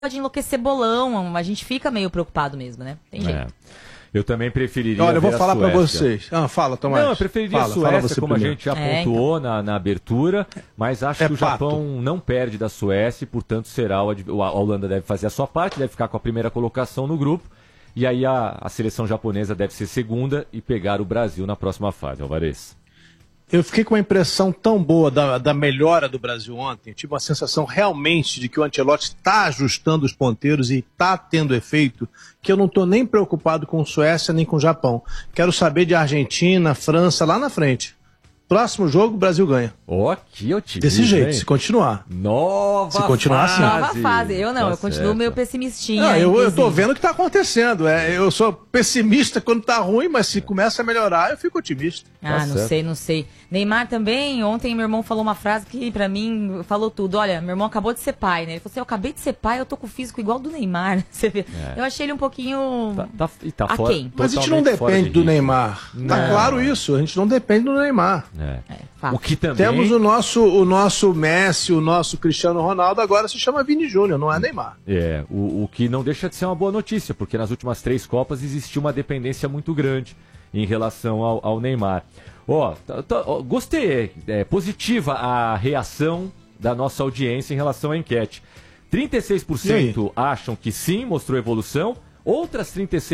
pode enlouquecer bolão, a gente fica meio preocupado mesmo, né? Tem jeito. Eu também preferiria. Olha, eu vou falar pra vocês. Fala, Tomás. Não, eu preferiria a Suécia, como primeiro. A gente já pontuou então. na abertura, mas acho que o Japão não perde da Suécia, e, portanto, será a Holanda deve fazer a sua parte, deve ficar com a primeira colocação no grupo, e aí a seleção japonesa deve ser segunda e pegar o Brasil na próxima fase, Alvarez. Eu fiquei com uma impressão tão boa da melhora do Brasil ontem. Tive uma sensação realmente de que o Ancelotti está ajustando os ponteiros e está tendo efeito, que eu não estou nem preocupado com Suécia nem com Japão. Quero saber de Argentina, França, lá na frente. Próximo jogo, o Brasil ganha. Que otimismo. Desse jeito, se continuar. Se continuar assim. Nova fase. Eu não, eu continuo meio pessimistinha. Não, eu tô vendo o que tá acontecendo. Eu sou pessimista quando tá ruim, mas se começa a melhorar, eu fico otimista. Não sei. Neymar também, ontem meu irmão falou uma frase que pra mim falou tudo. Olha, meu irmão acabou de ser pai, né? Ele falou assim, eu acabei de ser pai, eu tô com o físico igual do Neymar. Você vê? Eu achei ele um pouquinho aquém. Mas a gente não depende do Neymar. Tá claro isso, a gente não depende do Neymar. O que também... Temos o nosso Messi, o nosso Cristiano Ronaldo, agora se chama Vini Júnior, não é Neymar. O que não deixa de ser uma boa notícia, porque nas últimas 3 Copas existiu uma dependência muito grande em relação ao Neymar. Gostei, positiva a reação da nossa audiência em relação à enquete. 36% acham que sim, mostrou evolução. Outros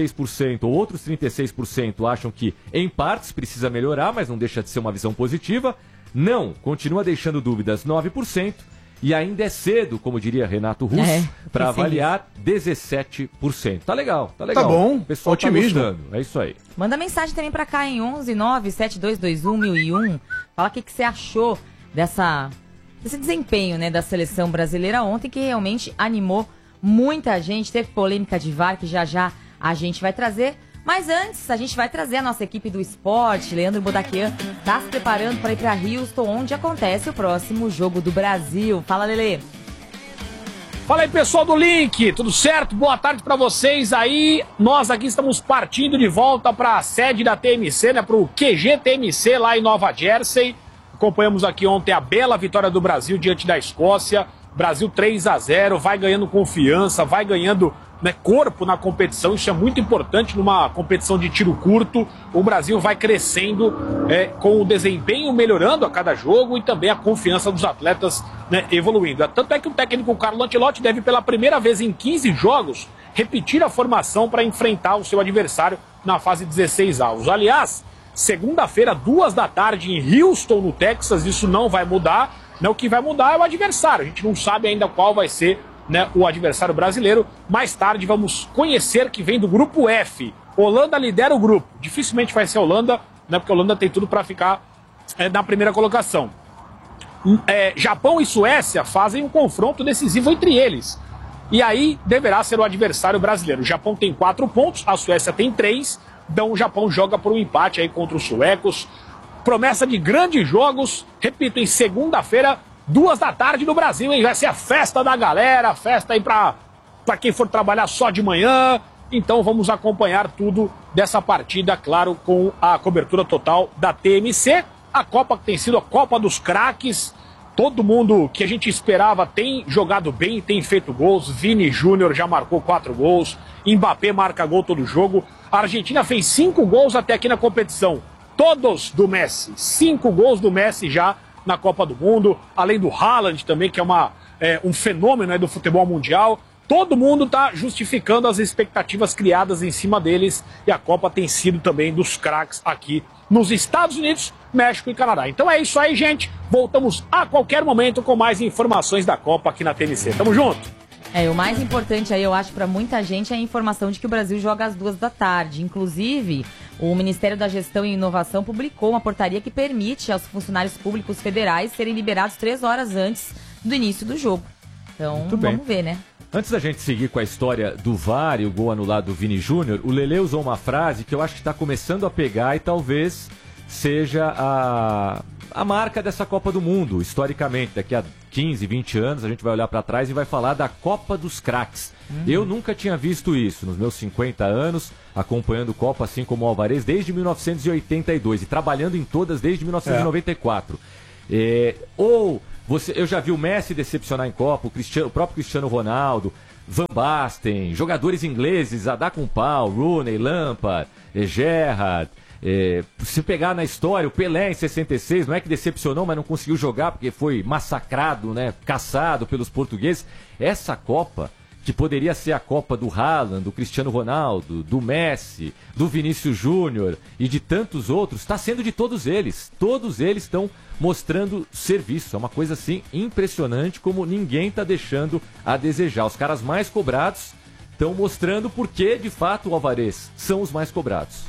36% acham que, em partes, precisa melhorar, mas não deixa de ser uma visão positiva. Não, continua deixando dúvidas 9%. E ainda é cedo, como diria Renato Russo, para avaliar 17%. Tá legal. Tá bom, o pessoal otimismo. Tá gostando, é isso aí. Manda mensagem também pra cá em 11-97221-1001. Fala o que você achou desse desempenho, né, da seleção brasileira ontem, que realmente animou muita gente. Teve polêmica de VAR, que já a gente vai trazer. Mas antes, a gente vai trazer a nossa equipe do esporte. Leandro Bodaquian está se preparando para ir para Houston, onde acontece o próximo jogo do Brasil. Fala, Lelê. Fala aí, pessoal do Link, tudo certo? Boa tarde para vocês aí. Nós aqui estamos partindo de volta para a sede da TMC, né, para o QG TMC lá em Nova Jersey. Acompanhamos aqui ontem a bela vitória do Brasil diante da Escócia. Brasil 3-0, vai ganhando confiança, vai ganhando, né, corpo na competição. Isso é muito importante numa competição de tiro curto. O Brasil vai crescendo com o desempenho melhorando a cada jogo e também a confiança dos atletas, né, evoluindo. Tanto é que o técnico Carlo Ancelotti deve pela primeira vez em 15 jogos repetir a formação para enfrentar o seu adversário na fase 16 avos. Aliás, segunda-feira, 2 da tarde em Houston, no Texas, isso não vai mudar. O que vai mudar é o adversário. A gente não sabe ainda qual vai ser, né, o adversário brasileiro. Mais tarde vamos conhecer que vem do grupo F. Holanda lidera o grupo. Dificilmente vai ser a Holanda, né, porque a Holanda tem tudo para ficar na primeira colocação. Japão e Suécia fazem um confronto decisivo entre eles. E aí deverá ser o adversário brasileiro. O Japão tem 4 pontos, a Suécia tem 3. Então o Japão joga por um empate aí contra os suecos. Promessa de grandes jogos, repito, em segunda-feira, 2 da tarde no Brasil, hein? Vai ser a festa da galera, festa aí pra quem for trabalhar só de manhã. Então vamos acompanhar tudo dessa partida, claro, com a cobertura total da TMC. A Copa que tem sido a Copa dos Craques. Todo mundo que a gente esperava tem jogado bem, tem feito gols. Vini Júnior já marcou 4 gols. Mbappé marca gol todo jogo. A Argentina fez 5 gols até aqui na competição. Todos do Messi, 5 gols do Messi já na Copa do Mundo, além do Haaland também, que é um fenômeno, né, do futebol mundial. Todo mundo está justificando as expectativas criadas em cima deles e a Copa tem sido também dos craques aqui nos Estados Unidos, México e Canadá. Então é isso aí, gente. Voltamos a qualquer momento com mais informações da Copa aqui na TNC. Tamo junto! O mais importante aí, eu acho, para muita gente é a informação de que o Brasil joga às 2 da tarde. Inclusive, o Ministério da Gestão e Inovação publicou uma portaria que permite aos funcionários públicos federais serem liberados 3 horas antes do início do jogo. Então, vamos ver, né? Antes da gente seguir com a história do VAR e o gol anulado do Vini Júnior, o Lelê usou uma frase que eu acho que está começando a pegar e talvez seja a marca dessa Copa do Mundo, historicamente. Daqui a 15, 20 anos a gente vai olhar para trás e vai falar da Copa dos Craques. Eu nunca tinha visto isso nos meus 50 anos, acompanhando Copa assim como o Alvarez desde 1982 e trabalhando em todas desde 1994. Eu já vi o Messi decepcionar em Copa, o próprio Cristiano Ronaldo, Van Basten, jogadores ingleses, a dar com pau, Rooney, Lampard, Gerrard. Se pegar na história, o Pelé em 66, não é que decepcionou, mas não conseguiu jogar porque foi massacrado, né, caçado pelos portugueses. Essa Copa, que poderia ser a Copa do Haaland, do Cristiano Ronaldo, do Messi, do Vinícius Júnior e de tantos outros, está sendo de todos eles. Todos eles estão mostrando serviço. É uma coisa assim impressionante, como ninguém está deixando a desejar. Os caras mais cobrados estão mostrando porque, de fato, o Alvarez, são os mais cobrados.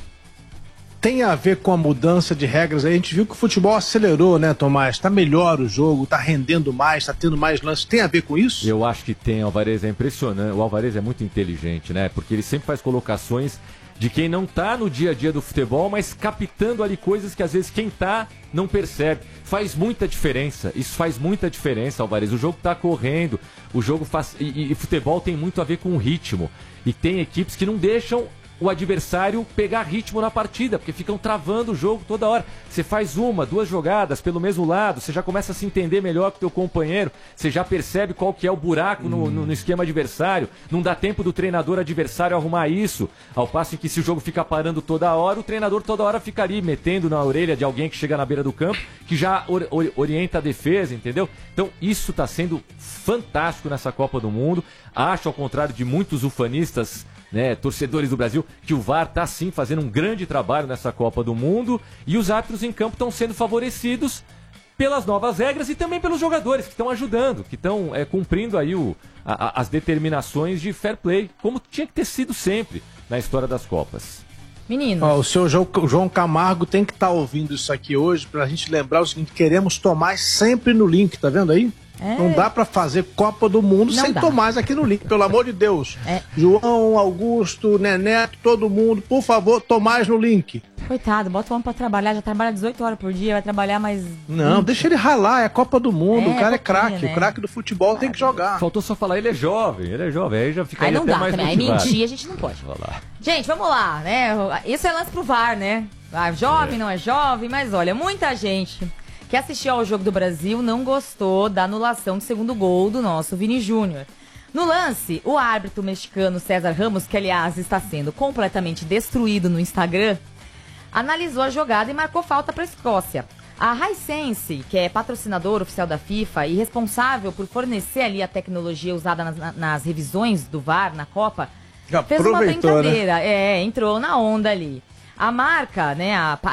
Tem a ver com a mudança de regras aí? A gente viu que o futebol acelerou, né, Tomás? Tá melhor o jogo, tá rendendo mais, tá tendo mais lances. Tem a ver com isso? Eu acho que tem. O Alvarez é impressionante. O Alvarez é muito inteligente, né? Porque ele sempre faz colocações de quem não tá no dia a dia do futebol, mas captando ali coisas que às vezes quem tá não percebe. Faz muita diferença. Isso faz muita diferença, Alvarez. O jogo tá correndo, o jogo faz... E futebol tem muito a ver com o ritmo. E tem equipes que não deixam o adversário pegar ritmo na partida, porque ficam travando o jogo toda hora. Você faz uma, duas jogadas pelo mesmo lado, você já começa a se entender melhor com o teu companheiro, você já percebe qual que é o buraco no esquema adversário, não dá tempo do treinador adversário arrumar isso, ao passo em que se o jogo fica parando toda hora, o treinador toda hora fica ali metendo na orelha de alguém que chega na beira do campo, que já orienta a defesa, entendeu? Então isso está sendo fantástico nessa Copa do Mundo. Acho, ao contrário de muitos ufanistas, né, torcedores do Brasil, que o VAR está sim fazendo um grande trabalho nessa Copa do Mundo e os árbitros em campo estão sendo favorecidos pelas novas regras e também pelos jogadores que estão ajudando, que estão cumprindo aí as determinações de fair play, como tinha que ter sido sempre na história das Copas. Menino. O seu João Camargo tem que estar ouvindo isso aqui hoje pra gente lembrar o seguinte: queremos Tomás sempre no link, tá vendo aí? Não dá pra fazer Copa do Mundo sem Tomás aqui no link, pelo amor de Deus. João, Augusto, Neneto, todo mundo, por favor, Tomás no link. Coitado, bota o homem pra trabalhar, já trabalha 18 horas por dia, vai trabalhar mais... Não, deixa ele ralar, é a Copa do Mundo, o cara é craque, né? O craque do futebol tem que jogar. Faltou só falar, ele é jovem, aí já fica aí não até dá mais também, motivado. aí mentir a gente não pode. Gente, vamos lá, né? Isso é lance pro VAR, né? Jovem, não é jovem, mas olha, muita gente que assistiu ao jogo do Brasil não gostou da anulação do segundo gol do nosso Vini Júnior. No lance, o árbitro mexicano César Ramos, que aliás está sendo completamente destruído no Instagram, analisou a jogada e marcou falta para a Escócia. A Hisense, que é patrocinador oficial da FIFA e responsável por fornecer ali a tecnologia usada nas revisões do VAR na Copa, fez uma brincadeira, né? Entrou na onda ali. A marca, né,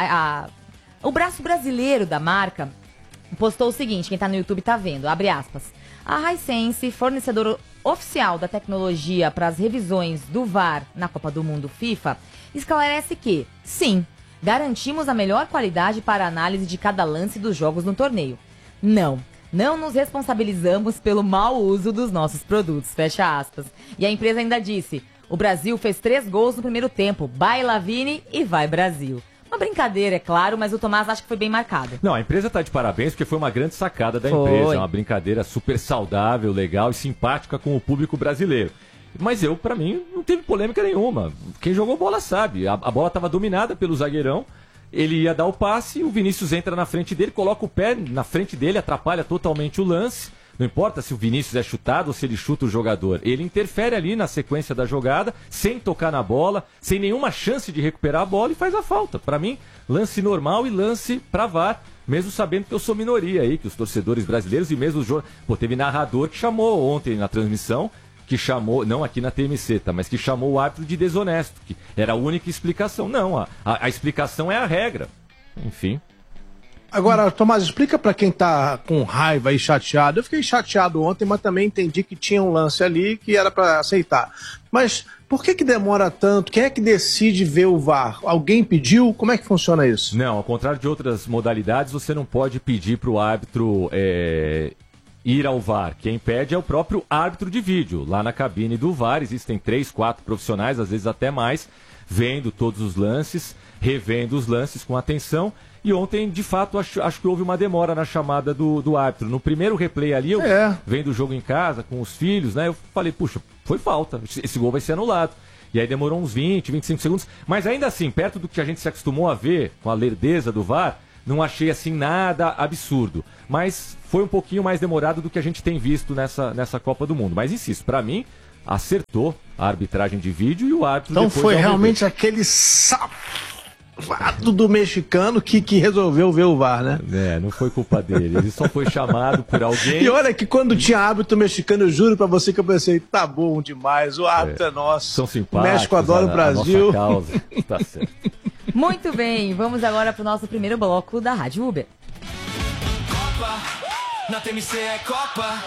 o braço brasileiro da marca postou o seguinte, quem tá no YouTube tá vendo, abre aspas. A Hisense, fornecedor oficial da tecnologia para as revisões do VAR na Copa do Mundo FIFA, esclarece que, sim, garantimos a melhor qualidade para a análise de cada lance dos jogos no torneio. Não nos responsabilizamos pelo mau uso dos nossos produtos, fecha aspas. E a empresa ainda disse, o Brasil fez 3 gols no primeiro tempo, baila Vini e vai Brasil. Uma brincadeira, é claro, mas o Tomás acha que foi bem marcado. Não, a empresa tá de parabéns porque foi uma grande sacada da empresa. É uma brincadeira super saudável, legal e simpática com o público brasileiro. Mas pra mim, não teve polêmica nenhuma. Quem jogou bola sabe. A bola estava dominada pelo zagueirão, ele ia dar o passe, o Vinícius entra na frente dele, coloca o pé na frente dele, atrapalha totalmente o lance. Não importa se o Vinícius é chutado ou se ele chuta o jogador. Ele interfere ali na sequência da jogada, sem tocar na bola, sem nenhuma chance de recuperar a bola e faz a falta. Para mim, lance normal e lance pra VAR, mesmo sabendo que eu sou minoria aí, que os torcedores brasileiros e mesmo os... teve narrador que chamou ontem na transmissão, que chamou, não aqui na TMC, tá, mas que chamou o árbitro de desonesto, que era a única explicação. Não, a explicação é a regra. Enfim... Agora, Tomás, explica pra quem tá com raiva e chateado. Eu fiquei chateado ontem, mas também entendi que tinha um lance ali que era pra aceitar. Mas por que demora tanto? Quem é que decide ver o VAR? Alguém pediu? Como é que funciona isso? Não, ao contrário de outras modalidades, você não pode pedir pro árbitro ir ao VAR. Quem pede é o próprio árbitro de vídeo. Lá na cabine do VAR existem 3, 4 profissionais, às vezes até mais, vendo todos os lances, revendo os lances com atenção. E ontem, de fato, acho que houve uma demora na chamada do árbitro. No primeiro replay ali, eu vendo o jogo em casa, com os filhos, né? Eu falei, puxa, foi falta, esse gol vai ser anulado. E aí demorou uns 20, 25 segundos. Mas ainda assim, perto do que a gente se acostumou a ver, com a lerdeza do VAR, não achei assim nada absurdo. Mas foi um pouquinho mais demorado do que a gente tem visto nessa Copa do Mundo. Mas insisto, pra mim, acertou a arbitragem de vídeo e o árbitro Então depois foi ao realmente rever. aquele safado do mexicano que resolveu ver o VAR, né? Não foi culpa dele, ele só foi chamado por alguém. E olha que quando tinha árbitro mexicano, eu juro pra você que eu pensei, tá bom demais, o árbitro é nosso. São simpáticos, O México adora o Brasil. A nossa causa. Tá certo. Muito bem, vamos agora pro nosso primeiro bloco da Rádio Uber. Copa, na TMC é Copa.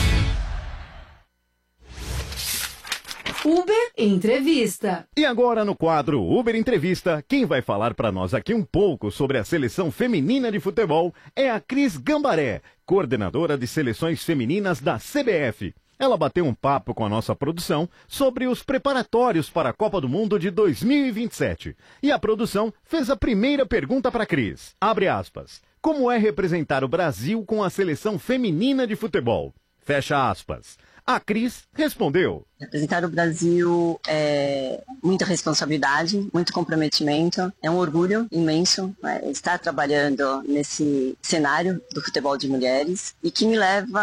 Uber Entrevista. E agora no quadro Uber Entrevista, quem vai falar para nós aqui um pouco sobre a seleção feminina de futebol é a Cris Gambaré, coordenadora de seleções femininas da CBF. Ela bateu um papo com a nossa produção sobre os preparatórios para a Copa do Mundo de 2027. E a produção fez a primeira pergunta para a Cris. Abre aspas. Como é representar o Brasil com a seleção feminina de futebol? Fecha aspas. A Cris respondeu. Representar o Brasil é muita responsabilidade, muito comprometimento, é um orgulho imenso estar trabalhando nesse cenário do futebol de mulheres e que me leva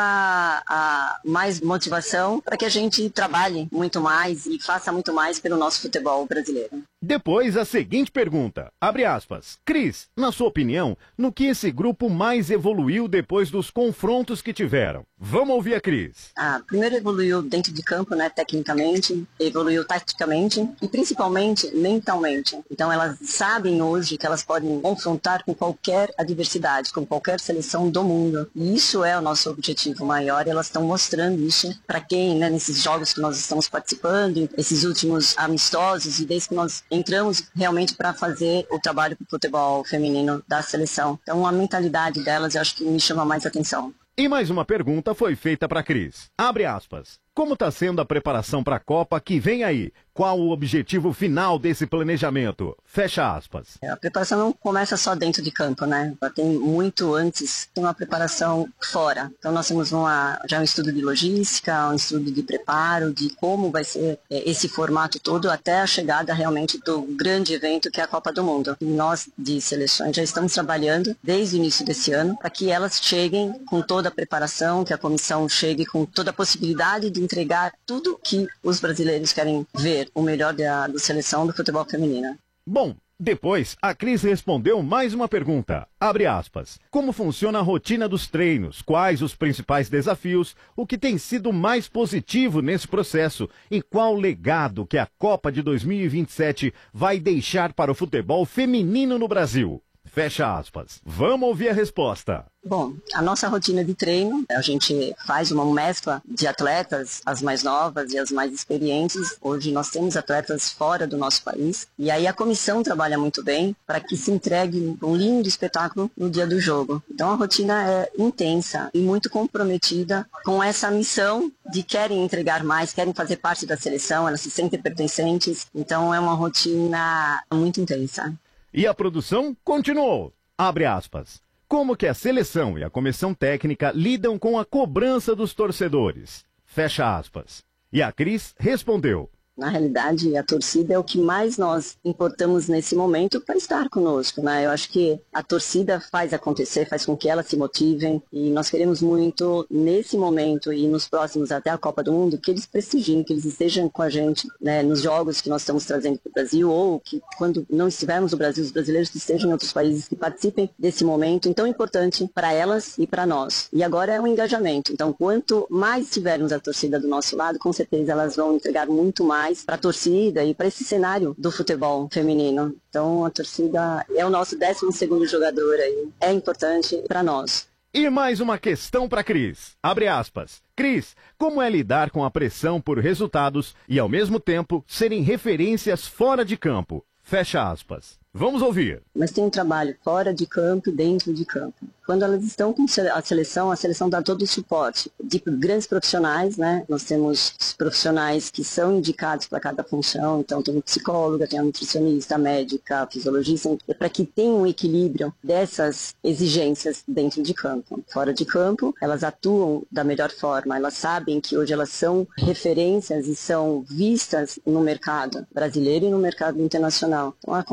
a mais motivação para que a gente trabalhe muito mais e faça muito mais pelo nosso futebol brasileiro. Depois a seguinte pergunta, abre aspas. Cris, na sua opinião, no que esse grupo mais evoluiu depois dos confrontos que tiveram? Vamos ouvir a Cris. Primeiro evoluiu dentro de campo, tecnicamente, evoluiu taticamente e principalmente mentalmente. Então elas sabem hoje que elas podem confrontar com qualquer adversidade, com qualquer seleção do mundo. E isso é o nosso objetivo maior, e elas estão mostrando isso para quem, nesses jogos que nós estamos participando, esses últimos amistosos, e desde que nós entramos realmente para fazer o trabalho para o futebol feminino da seleção. Então a mentalidade delas eu acho que me chama mais atenção. E mais uma pergunta foi feita para Cris. Abre aspas. Como está sendo a preparação para a Copa que vem aí? Qual o objetivo final desse planejamento? Fecha aspas. A preparação não começa só dentro de campo, Ela tem muito antes, tem uma preparação fora. Então nós temos já um estudo de logística, um estudo de preparo, de como vai ser esse formato todo até a chegada realmente do grande evento que é a Copa do Mundo. E nós de seleções já estamos trabalhando desde o início desse ano para que elas cheguem com toda a preparação, que a comissão chegue com toda a possibilidade de entregar tudo que os brasileiros querem ver, o melhor da seleção do futebol feminino. Bom, depois a Cris respondeu mais uma pergunta. Abre aspas. Como funciona a rotina dos treinos? Quais os principais desafios? O que tem sido mais positivo nesse processo? E qual legado que a Copa de 2027 vai deixar para o futebol feminino no Brasil? Fecha aspas. Vamos ouvir a resposta. Bom, a nossa rotina de treino, a gente faz uma mescla de atletas, as mais novas e as mais experientes. Hoje nós temos atletas fora do nosso país e aí a comissão trabalha muito bem para que se entregue um lindo espetáculo no dia do jogo. Então a rotina é intensa e muito comprometida com essa missão de querem entregar mais, querem fazer parte da seleção, elas se sentem pertencentes. Então é uma rotina muito intensa. E a produção continuou. Abre aspas. Como que a seleção e a comissão técnica lidam com a cobrança dos torcedores? Fecha aspas. E a Cris respondeu. Na realidade, a torcida é o que mais nós importamos nesse momento para estar conosco, Eu acho que a torcida faz acontecer, faz com que elas se motivem e nós queremos muito, nesse momento e nos próximos até a Copa do Mundo, que eles prestigiem, que eles estejam com a gente, nos jogos que nós estamos trazendo para o Brasil ou que quando não estivermos no Brasil, os brasileiros que estejam em outros países que participem desse momento tão importante para elas e para nós. E agora é um engajamento, então quanto mais tivermos a torcida do nosso lado, com certeza elas vão entregar muito mais para a torcida e para esse cenário do futebol feminino. Então a torcida é o nosso 12º jogador aí. É importante para nós. E mais uma questão para Cris. Abre aspas. Cris, como é lidar com a pressão por resultados e ao mesmo tempo serem referências fora de campo? Fecha aspas. Vamos ouvir. Mas tem um trabalho fora de campo e dentro de campo. Quando elas estão com a seleção dá todo o suporte de grandes profissionais, Nós temos profissionais que são indicados para cada função, então tem um psicóloga, tem a nutricionista, a médica, a fisiologista, para que tenha um equilíbrio dessas exigências dentro de campo. Fora de campo, elas atuam da melhor forma, elas sabem que hoje elas são referências e são vistas no mercado brasileiro e no mercado internacional. Então a conduta delas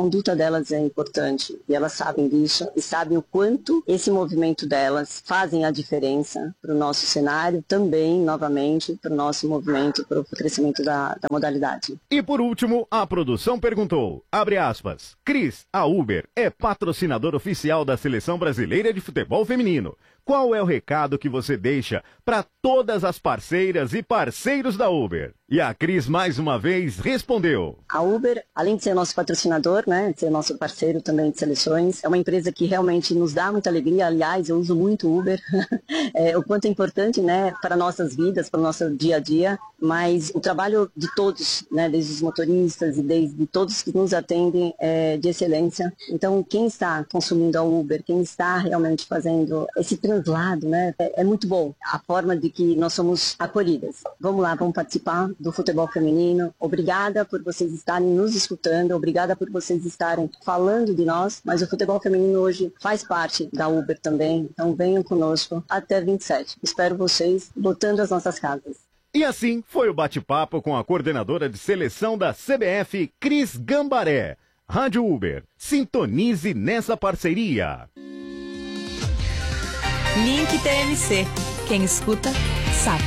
delas é importante e elas sabem disso e sabem o quanto esse movimento delas fazem a diferença para o nosso cenário, também, novamente, para o nosso movimento, para o crescimento da modalidade. E por último, a produção perguntou, abre aspas, Cris, a Uber é patrocinador oficial da Seleção Brasileira de Futebol Feminino. Qual é o recado que você deixa para todas as parceiras e parceiros da Uber? E a Cris, mais uma vez, respondeu. A Uber, além de ser nosso patrocinador, né, de ser nosso parceiro também de seleções, é uma empresa que realmente nos dá muita alegria. Aliás, eu uso muito o Uber, o quanto é importante, né, para nossas vidas, para o nosso dia a dia, mas o trabalho de todos, né, desde os motoristas e desde todos que nos atendem é de excelência. Então, quem está consumindo a Uber, quem está realmente fazendo esse translado, né, é muito bom a forma de que nós somos acolhidas. Vamos lá, vamos participar do futebol feminino. Obrigada por vocês estarem nos escutando, obrigada por vocês estarem falando de nós, mas o futebol feminino hoje faz parte da Uber também, então venham conosco até 27. Espero vocês lotando as nossas casas. E assim foi o bate-papo com a coordenadora de seleção da CBF, Cris Gambaré. Rádio Uber, sintonize nessa parceria. Link TMC. Quem escuta, sabe.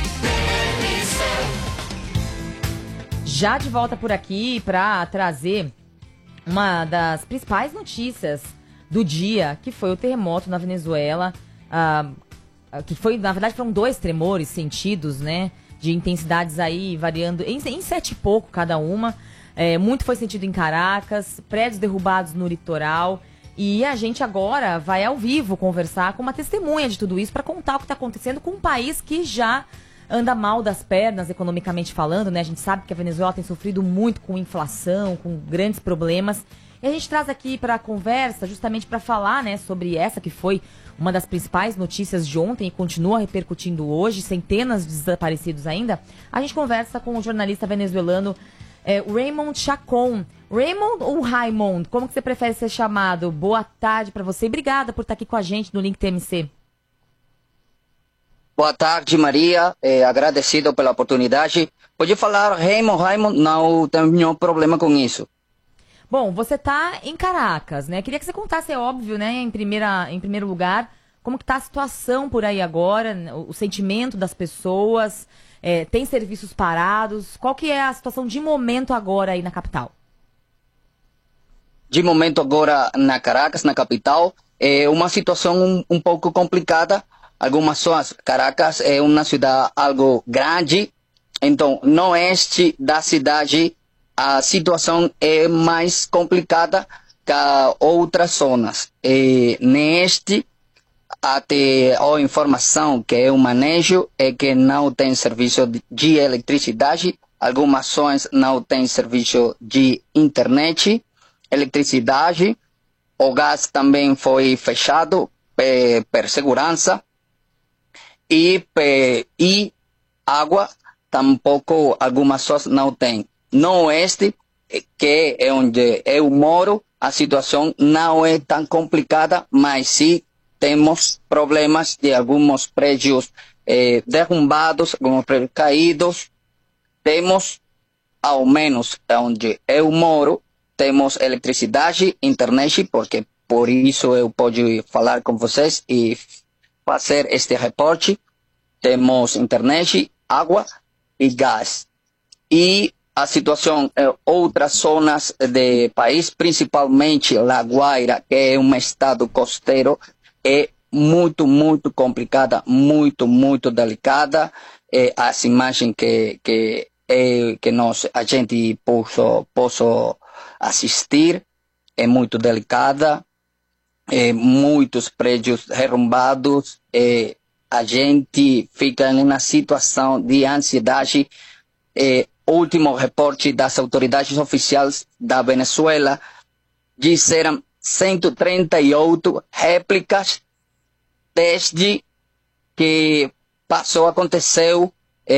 Já de volta por aqui para trazer uma das principais notícias do dia, que foi o terremoto na Venezuela, que foi, na verdade, foram 2 tremores sentidos, né, de intensidades aí variando em 7 e pouco cada uma. Muito foi sentido em Caracas, prédios derrubados no litoral. E a gente agora vai ao vivo conversar com uma testemunha de tudo isso para contar o que está acontecendo com um país que já anda mal das pernas, economicamente falando, né? A gente sabe que a Venezuela tem sofrido muito com inflação, com grandes problemas. E a gente traz aqui para a conversa justamente para falar, né, sobre essa que foi uma das principais notícias de ontem e continua repercutindo hoje, centenas de desaparecidos ainda. A gente conversa com o jornalista venezuelano Raymond Chacon. Raymond ou Raymond? Como que você prefere ser chamado? Boa tarde para você e obrigada por estar aqui com a gente no Link TMC. Boa tarde, Maria. Agradecido pela oportunidade. Pode falar Raymond, não tenho nenhum problema com isso. Bom, você está em Caracas, né? Queria que você contasse, é óbvio, né, em primeiro lugar, como que está a situação por aí agora, o sentimento das pessoas, tem serviços parados, qual que é a situação de momento agora aí na capital? De momento agora na Caracas, na capital, é uma situação um pouco complicada. Algumas zonas, Caracas é uma cidade algo grande, então no oeste da cidade a situação é mais complicada que outras zonas. Neste, até a informação que eu manejo é que não tem serviço de eletricidade, algumas zonas não tem serviço de internet, eletricidade, o gás também foi fechado por segurança e água tampouco algumas zonas não tem. No oeste, que é onde eu moro, a situação não é tão complicada, mas sim temos problemas de alguns prédios derrubados, alguns prédios caídos. Temos, ao menos onde eu moro, temos eletricidade, internet, porque por isso eu posso falar com vocês e fazer este reporte. Temos internet, água e gás. E a situação em outras zonas do país, principalmente La Guaira, que é um estado costeiro, é muito, muito complicada, muito, muito delicada. As imagens que a gente posso assistir é muito delicada, muitos prédios derrubados, a gente fica em uma situação de ansiedade. Último reporte das autoridades oficiais da Venezuela disseram 138 réplicas desde que aconteceu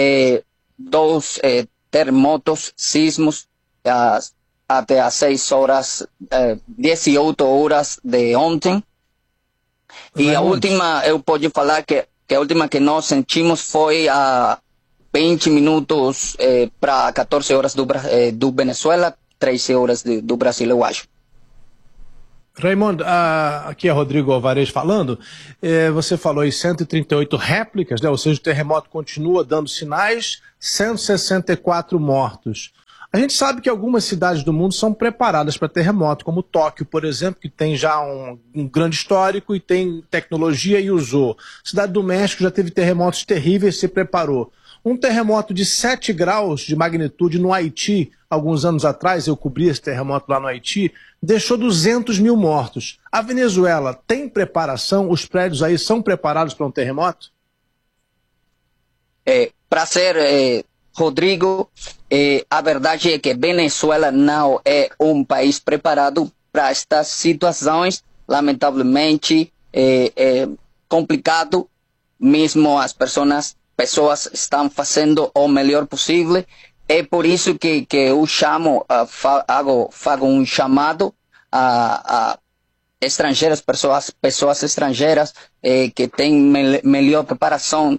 2 terremotos, sismos, até às 6 horas, 18 horas de ontem. E a última, eu posso falar que a última que nós sentimos foi a 20 minutos para 14 horas do Venezuela, 13 horas do Brasil, eu acho. Raimundo, aqui é Rodrigo Alvarez falando. Você falou aí 138 réplicas, né? Ou seja, o terremoto continua dando sinais, 164 mortos. A gente sabe que algumas cidades do mundo são preparadas para terremoto, como Tóquio, por exemplo, que tem já um grande histórico e tem tecnologia e usou. Cidade do México já teve terremotos terríveis e se preparou. Um terremoto de 7 graus de magnitude no Haiti, alguns anos atrás, eu cobri esse terremoto lá no Haiti, deixou 200 mil mortos. A Venezuela tem preparação? Os prédios aí são preparados para um terremoto? Prazer, Rodrigo. A verdade é que Venezuela não é um país preparado para estas situações. Lamentavelmente, é complicado. Mesmo as pessoas estão fazendo o melhor possível. É por isso que eu chamo, faço um chamado a estrangeiras, pessoas estrangeiras que têm melhor preparação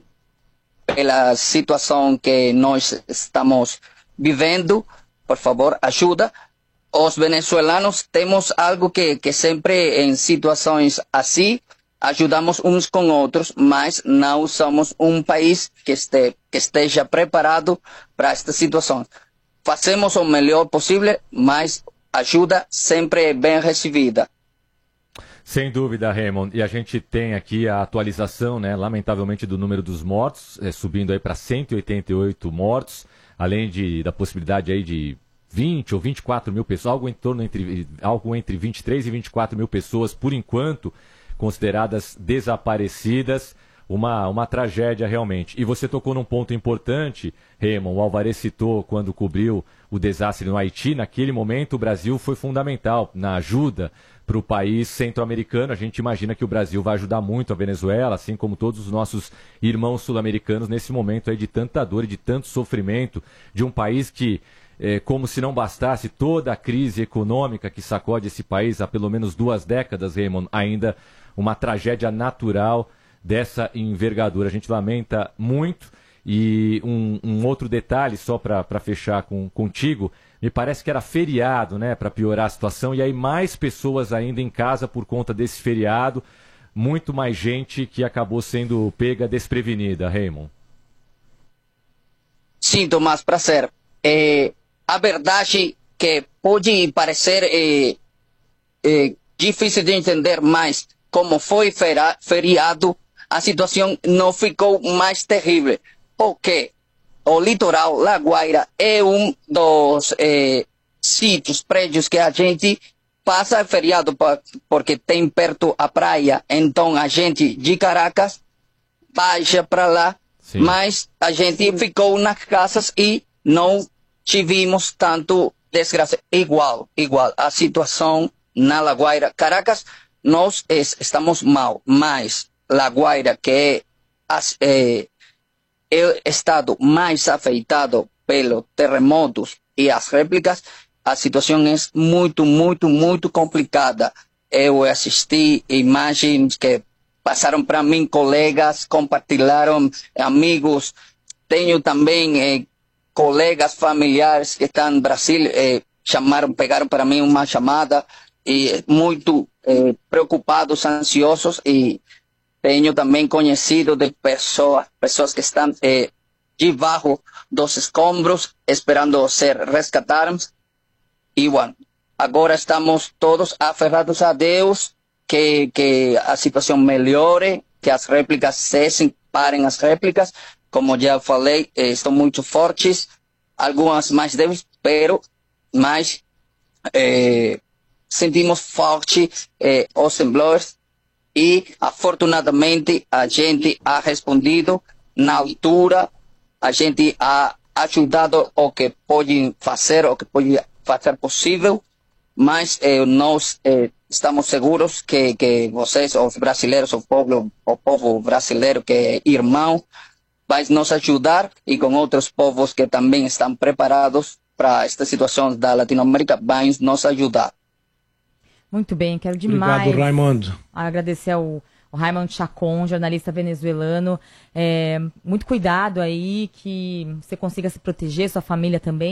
pela situação que nós estamos vivendo. Por favor, ajuda. Os venezuelanos temos algo que sempre em situações assim ajudamos uns com outros, mas não somos um país que esteja preparado para esta situação. Fazemos o melhor possível, mas ajuda sempre é bem recebida. Sem dúvida, Raymond. E a gente tem aqui a atualização, né, lamentavelmente, do número dos mortos, subindo aí para 188 mortos, além da possibilidade aí de 20 ou 24 mil pessoas, algo entre 23 e 24 mil pessoas, por enquanto, consideradas desaparecidas. Uma tragédia realmente. E você tocou num ponto importante, Raymond, o Alvarez citou quando cobriu o desastre no Haiti. Naquele momento o Brasil foi fundamental na ajuda para o país centro-americano. A gente imagina que o Brasil vai ajudar muito a Venezuela, assim como todos os nossos irmãos sul-americanos nesse momento aí de tanta dor e de tanto sofrimento, de um país que, como se não bastasse toda a crise econômica que sacode esse país há pelo menos 2 décadas, Raymond, ainda uma tragédia natural dessa envergadura. A gente lamenta muito. E um outro detalhe, só para fechar contigo, me parece que era feriado, né, para piorar a situação, e aí mais pessoas ainda em casa por conta desse feriado, muito mais gente que acabou sendo pega desprevenida, Raymond. Sim, Tomás, prazer. A verdade que pode parecer difícil de entender, mas como foi feriado, a situação não ficou mais terrível, porque o litoral La Guaira é um dos sítios, prédios que a gente passa feriado porque tem perto a praia. Então a gente de Caracas baixa para lá. Sim. Mas a gente ficou nas casas e não tivemos tanto desgraça. Igual a situação na La Guaira. Caracas, nós estamos mal, mas La Guaira, que é o estado mais afetado pelos terremotos e as réplicas, a situação é muito complicada. Eu assisti imagens que passaram para mim, colegas, compartilharam, amigos. Tenho também colegas familiares que estão no Brasil, pegaram para mim uma chamada, e muito preocupados, ansiosos, e tenho também conhecido de pessoas que estão debaixo dos escombros, esperando ser resgatados. E, bueno, agora estamos todos aferrados a Deus, que a situação melhore, que as réplicas cessem, parem as réplicas. Como já falei, estão muito fortes, algumas mais débeis, mas sentimos forte os temblores. E, afortunadamente, a gente ha respondido na altura, a gente ha ajudado o que pode fazer, possível, mas nós estamos seguros que vocês, os brasileiros, o povo brasileiro que é irmão, vai nos ajudar, e com outros povos que também estão preparados para esta situação da Latinoamérica, vai nos ajudar. Muito bem, quero demais. Obrigado, Raimundo. Agradecer ao Raymond Chacon, jornalista venezuelano. Muito cuidado aí, que você consiga se proteger, sua família também.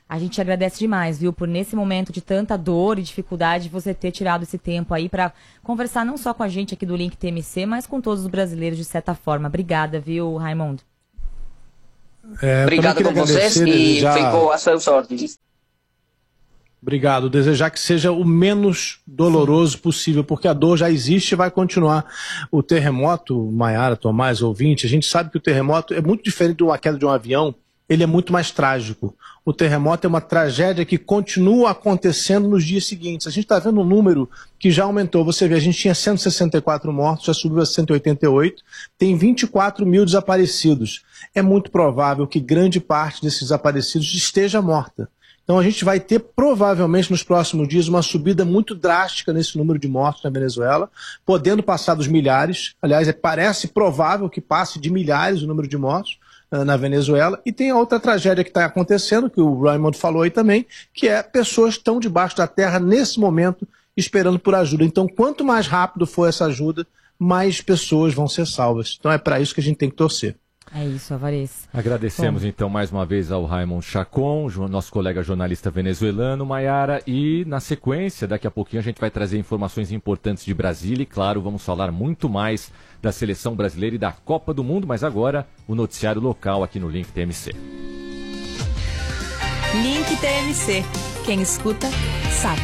A gente agradece demais, viu, por nesse momento de tanta dor e dificuldade você ter tirado esse tempo aí para conversar não só com a gente aqui do Link TMC, mas com todos os brasileiros de certa forma. Obrigada, viu, Raimundo? Obrigado com vocês e ficou a seus ordens. Obrigado. Desejar que seja o menos doloroso possível, porque a dor já existe e vai continuar. O terremoto, Maiara, Tomás, ouvinte, a gente sabe que o terremoto é muito diferente de uma queda de um avião, ele é muito mais trágico. O terremoto é uma tragédia que continua acontecendo nos dias seguintes. A gente está vendo um número que já aumentou. Você vê, a gente tinha 164 mortos, já subiu a 188, tem 24 mil desaparecidos. É muito provável que grande parte desses desaparecidos esteja morta. Então a gente vai ter provavelmente nos próximos dias uma subida muito drástica nesse número de mortos na Venezuela, podendo passar dos milhares. Aliás, parece provável que passe de milhares o número de mortos na Venezuela. E tem a outra tragédia que está acontecendo, que o Raimundo falou aí também, que é pessoas que estão debaixo da terra nesse momento esperando por ajuda. Então quanto mais rápido for essa ajuda, mais pessoas vão ser salvas. Então é para isso que a gente tem que torcer. É isso, Alvarez. Agradecemos então mais uma vez ao Raymond Chacon, nosso colega jornalista venezuelano, Maiara, e na sequência, daqui a pouquinho a gente vai trazer informações importantes de Brasília e claro, vamos falar muito mais da seleção brasileira e da Copa do Mundo, mas agora o noticiário local aqui no Link TMC. Link TMC. Quem escuta, sabe.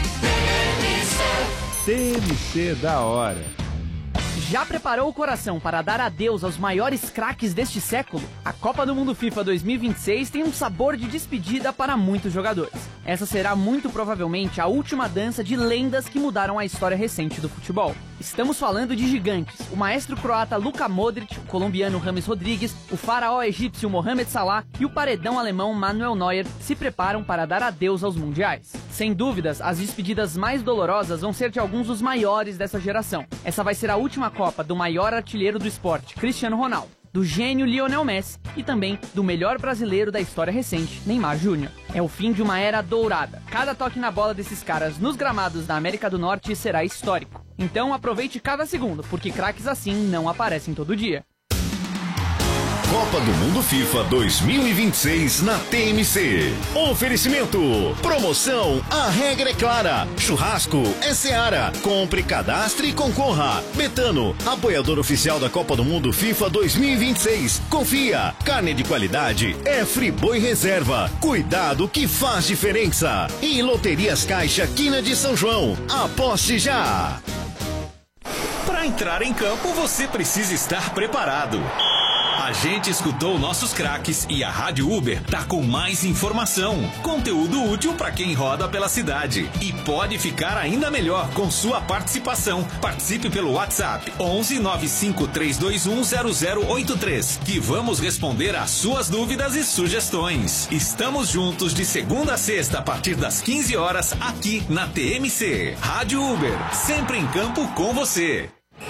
TMC da hora. Já preparou o coração para dar adeus aos maiores craques deste século? A Copa do Mundo FIFA 2026 tem um sabor de despedida para muitos jogadores. Essa será muito provavelmente a última dança de lendas que mudaram a história recente do futebol. Estamos falando de gigantes. O maestro croata Luka Modric, o colombiano James Rodrigues, o faraó egípcio Mohamed Salah e o paredão alemão Manuel Neuer se preparam para dar adeus aos mundiais. Sem dúvidas, as despedidas mais dolorosas vão ser de alguns dos maiores dessa geração. Essa vai ser a última Copa do maior artilheiro do esporte, Cristiano Ronaldo, do gênio Lionel Messi e também do melhor brasileiro da história recente, Neymar Júnior. É o fim de uma era dourada. Cada toque na bola desses caras nos gramados da América do Norte será histórico. Então aproveite cada segundo, porque craques assim não aparecem todo dia. Copa do Mundo FIFA 2026 na TMC. Oferecimento. Promoção, a regra é clara. Churrasco é Seara. Compre, cadastre e concorra. Betano, apoiador oficial da Copa do Mundo FIFA 2026. Confia. Carne de qualidade é Friboi Reserva. Cuidado que faz diferença. E Loterias Caixa Quina de São João. Aposte já. Para entrar em campo, você precisa estar preparado. A gente escutou nossos craques e a Rádio Uber tá com mais informação, conteúdo útil para quem roda pela cidade. E pode ficar ainda melhor com sua participação. Participe pelo WhatsApp 11 95 321 0083, que vamos responder às suas dúvidas e sugestões. Estamos juntos de segunda a sexta a partir das 15 horas aqui na TMC. Rádio Uber, sempre em campo com você.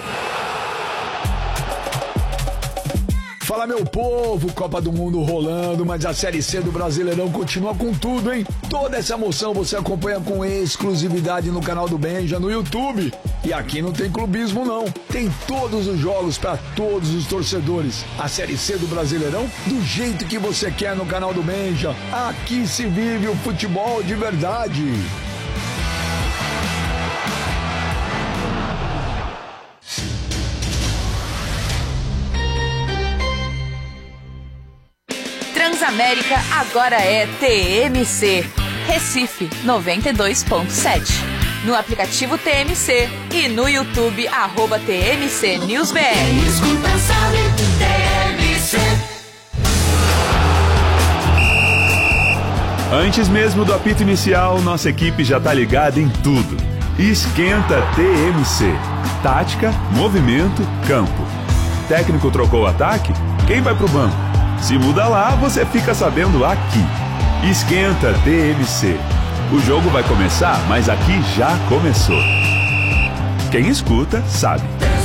Fala, meu povo, Copa do Mundo rolando, mas a Série C do Brasileirão continua com tudo, hein? Toda essa emoção você acompanha com exclusividade no canal do Benja, no YouTube. E aqui não tem clubismo, não. Tem todos os jogos para todos os torcedores. A Série C do Brasileirão, do jeito que você quer no canal do Benja. Aqui se vive o futebol de verdade. Transamérica agora é TMC. Recife 92.7. No aplicativo TMC e no YouTube @TMC News BR. Antes mesmo do apito inicial, nossa equipe já tá ligada em tudo. Esquenta TMC. Tática, movimento, campo. Técnico trocou o ataque? Quem vai pro banco? Se muda lá, você fica sabendo aqui. Esquenta TMC. O jogo vai começar, mas aqui já começou. Quem escuta, sabe.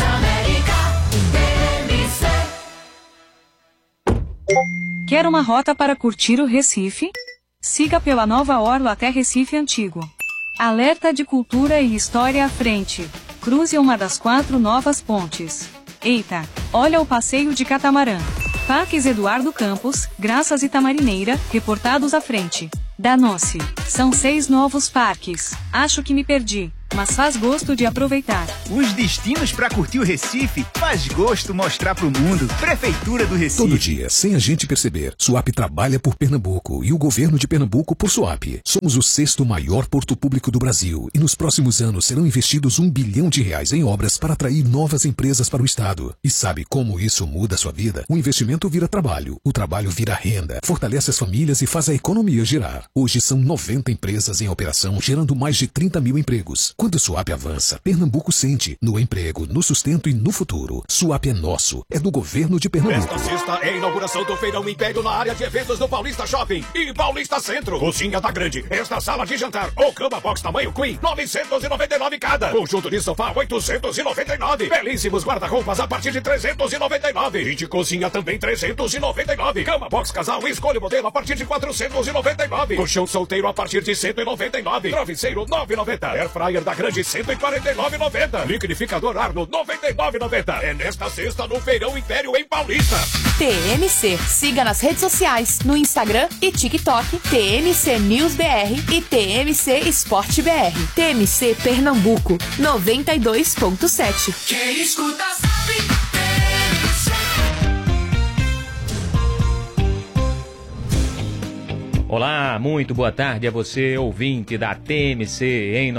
Quer uma rota para curtir o Recife? Siga pela nova orla até Recife Antigo. Alerta de cultura e história à frente. Cruze uma das 4 novas pontes. Eita, olha o passeio de catamarã. Parques Eduardo Campos, Graças e Tamarineira, reportados à frente. Danou-se. São 6 novos parques. Acho que me perdi, mas faz gosto de aproveitar. Os destinos para curtir o Recife faz gosto mostrar pro mundo. Prefeitura do Recife. Todo dia, sem a gente perceber, Suape trabalha por Pernambuco e o governo de Pernambuco por Suape. Somos o 6º maior porto público do Brasil e nos próximos anos serão investidos R$1 bilhão em obras para atrair novas empresas para o estado. E sabe como isso muda a sua vida? O investimento vira trabalho, o trabalho vira renda, fortalece as famílias e faz a economia girar. Hoje são 90 empresas em operação, gerando mais de 30 mil empregos. Quando o Suape avança, Pernambuco sente. No emprego, no sustento e no futuro. Suape é nosso. É do governo de Pernambuco. Esta sexta é a inauguração do Feirão Império na área de eventos do Paulista Shopping e Paulista Centro. Cozinha da Grande. Esta sala de jantar ou cama box tamanho Queen, 999 cada. Conjunto de sofá, 899. Belíssimos guarda-roupas a partir de 399. E de cozinha também 399. Cama box casal, escolha o modelo a partir de 499. Colchão solteiro a partir de 199. Travesseiro 9,90. Air fryer da Grande 149,90. Liquidificador Arno 99,90. É nesta sexta no Feirão Império em Paulista. TMC. Siga nas redes sociais, no Instagram e TikTok, TMC News BR e TMC Esporte BR. TMC Pernambuco 92.7. Quem escuta sabe. Olá, muito boa tarde a você, ouvinte da TMC em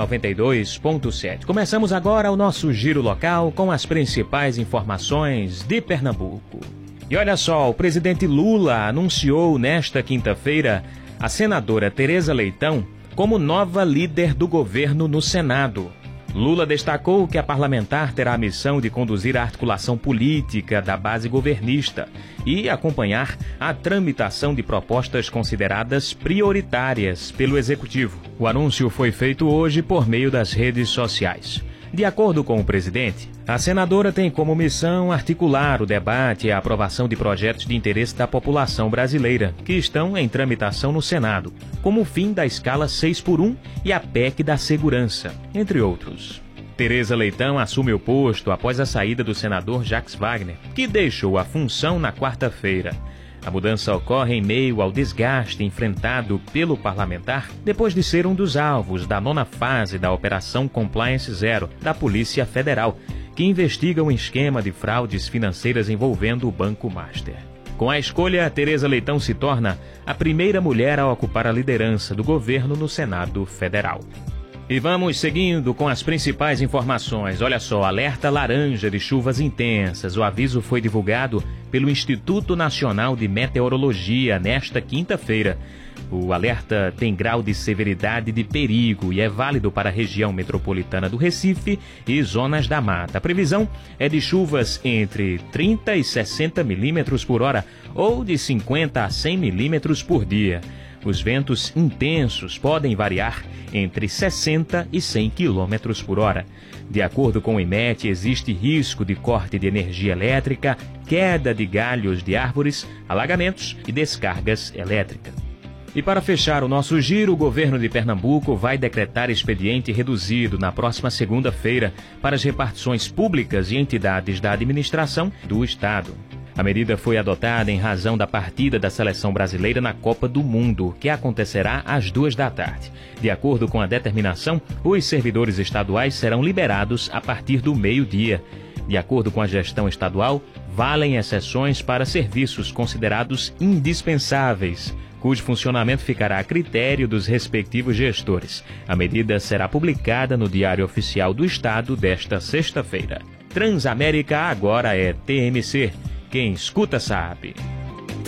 92.7. Começamos agora o nosso giro local com as principais informações de Pernambuco. E olha só, o presidente Lula anunciou nesta quinta-feira a senadora Tereza Leitão como nova líder do governo no Senado. Lula destacou que a parlamentar terá a missão de conduzir a articulação política da base governista e acompanhar a tramitação de propostas consideradas prioritárias pelo Executivo. O anúncio foi feito hoje por meio das redes sociais. De acordo com o presidente, a senadora tem como missão articular o debate e a aprovação de projetos de interesse da população brasileira, que estão em tramitação no Senado, como o fim da escala 6x1 e a PEC da segurança, entre outros. Tereza Leitão assume o posto após a saída do senador Jacques Wagner, que deixou a função na quarta-feira. A mudança ocorre em meio ao desgaste enfrentado pelo parlamentar depois de ser um dos alvos da 9ª fase da Operação Compliance Zero da Polícia Federal, que investiga um esquema de fraudes financeiras envolvendo o Banco Master. Com a escolha, Tereza Leitão se torna a primeira mulher a ocupar a liderança do governo no Senado Federal. E vamos seguindo com as principais informações. Olha só, alerta laranja de chuvas intensas. O aviso foi divulgado pelo Instituto Nacional de Meteorologia nesta quinta-feira. O alerta tem grau de severidade de perigo e é válido para a região metropolitana do Recife e zonas da mata. A previsão é de chuvas entre 30 e 60 milímetros por hora ou de 50 a 100 milímetros por dia. Os ventos intensos podem variar entre 60 e 100 km por hora. De acordo com o IMET, existe risco de corte de energia elétrica, queda de galhos de árvores, alagamentos e descargas elétricas. E para fechar o nosso giro, o governo de Pernambuco vai decretar expediente reduzido na próxima segunda-feira para as repartições públicas e entidades da administração do Estado. A medida foi adotada em razão da partida da seleção brasileira na Copa do Mundo, que acontecerá às 14h. De acordo com a determinação, os servidores estaduais serão liberados a partir do meio-dia. De acordo com a gestão estadual, valem exceções para serviços considerados indispensáveis, cujo funcionamento ficará a critério dos respectivos gestores. A medida será publicada no Diário Oficial do Estado desta sexta-feira. Transamérica agora é TMC. Quem escuta sabe.